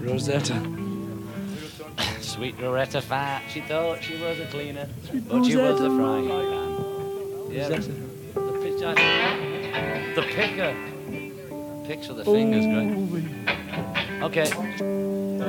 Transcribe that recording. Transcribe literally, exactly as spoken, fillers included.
Rosetta. Sweet Loretta Fat, she thought she was a cleaner, but she was a frying pan. Yeah, Rosetta. the pitcher. The picker. Picks with the fingers, great. Okay.